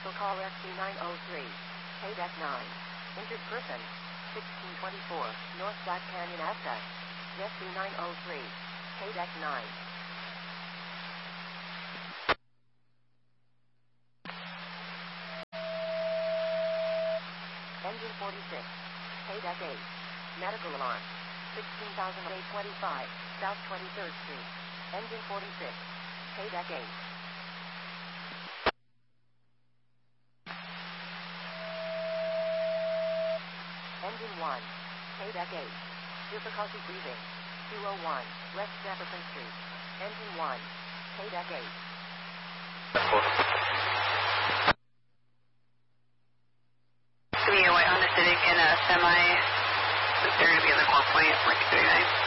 Cancel call SC903. KDEC 9. Injured person. 1624. North Black Canyon Access. SC903. KDEC 9. Engine 46. KDEC 8. Medical alarm. 16,825. South 23rd Street. Engine 46. KDEC 8. Engine 1. KDEC 8. Difficulty breathing. 201. West Jefferson Street. Engine 1. KDEC 8. White Honda Civic in a semi. They're going to be on the core point, like 39.